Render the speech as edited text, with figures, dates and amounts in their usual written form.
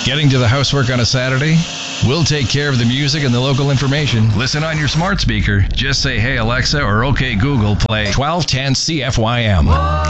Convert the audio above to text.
Getting to the housework on a Saturday? We'll take care of the music and the local information. Listen on your smart speaker. Just say, "Hey Alexa," or "Okay Google, play 1210 CFYM."